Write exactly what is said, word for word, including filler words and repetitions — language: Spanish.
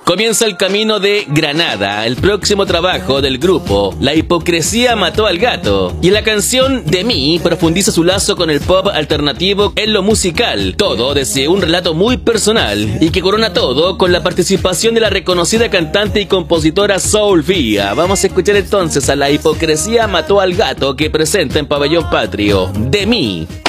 Comienza el camino de Granada, el próximo trabajo del grupo. La hipocresía mató al gato. Y la canción De mí profundiza su lazo con el pop alternativo en lo musical. Todo desde un relato muy personal y que corona todo con la participación de la reconocida cantante y compositora Soulfia. Vamos a escuchar entonces a La hipocresía mató al gato, que presenta en Pabellón Patrio De mí.